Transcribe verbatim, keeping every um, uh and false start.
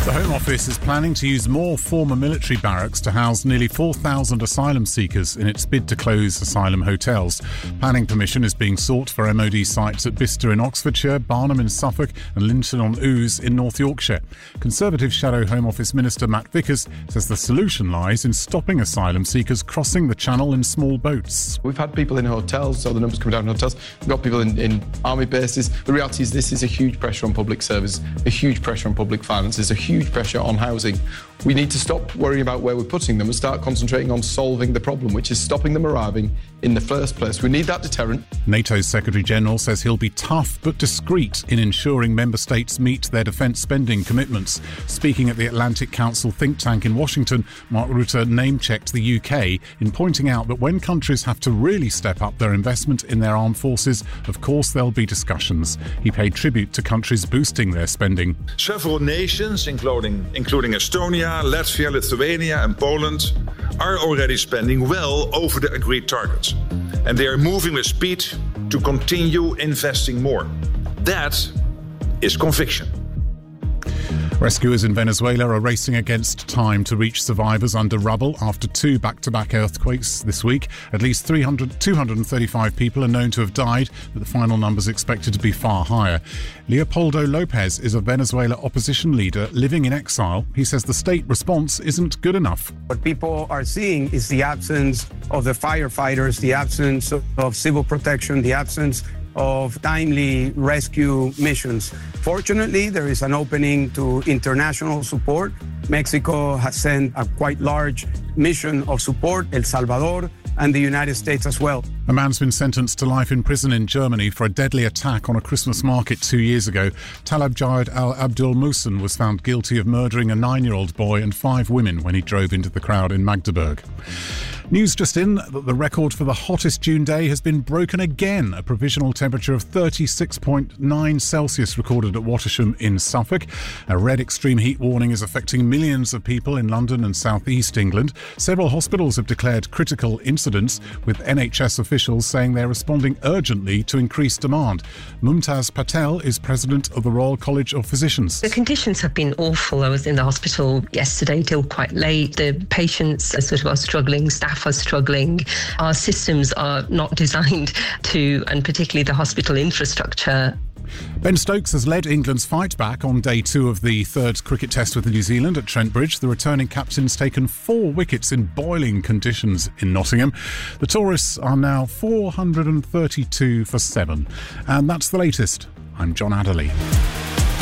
The Home Office is planning to use more former military barracks to house nearly four thousand asylum seekers in its bid to close asylum hotels. Planning permission is being sought for M O D sites at Bicester in Oxfordshire, Barnham in Suffolk and Linton-on-Ouse in North Yorkshire. Conservative Shadow Home Office Minister Matt Vickers says the solution lies in stopping asylum seekers crossing the channel in small boats. We've had people in hotels, so the numbers come down in hotels. We've got people in, in army bases. The reality is this is a huge pressure on public service, a huge pressure on public finances, a huge pressure on housing. We need to stop worrying about where we're putting them and start concentrating on solving the problem, which is stopping them arriving in the first place. We need that deterrent. NATO's Secretary-General says he'll be tough but discreet in ensuring member states meet their defence spending commitments. Speaking at the Atlantic Council think tank in Washington, Mark Rutte name-checked the U K in pointing out that when countries have to really step up their investment in their armed forces, of course there'll be discussions. He paid tribute to countries boosting their spending. Several nations, including, including Estonia, Latvia, Lithuania and Poland, are already spending well over the agreed targets. And they are moving with speed to continue investing more. That is conviction. Rescuers in Venezuela are racing against time to reach survivors under rubble after two back-to-back earthquakes this week. At least three hundred, two hundred thirty-five people are known to have died, but the final number is expected to be far higher. Leopoldo Lopez is a Venezuela opposition leader living in exile. He says the state response isn't good enough. What people are seeing is the absence of the firefighters, the absence of civil protection, the absence of timely rescue missions. Fortunately, there is an opening to international support. Mexico has sent a quite large mission of support, El Salvador, and the United States as well. A man's been sentenced to life in prison in Germany for a deadly attack on a Christmas market two years ago. Talab Jawed al-Abdul Muhsin was found guilty of murdering a nine-year-old boy and five women when he drove into the crowd in Magdeburg. News just in that the record for the hottest June day has been broken again. A provisional temperature of thirty-six point nine Celsius recorded at Wattisham in Suffolk. A red extreme heat warning is affecting millions of people in London and South East England. Several hospitals have declared critical incidents, with N H S officials saying they're responding urgently to increased demand. Mumtaz Patel is president of the Royal College of Physicians. The conditions have been awful. I was in the hospital yesterday till quite late. The patients are sort of are struggling, staff are struggling. Our systems are not designed to, and particularly the hospital infrastructure. Ben Stokes has led England's fight back on day two of the third cricket test with New Zealand at Trent Bridge. The returning captain's taken four wickets in boiling conditions in Nottingham. The tourists are now four hundred thirty-two for seven. And that's the latest. I'm John Adderley.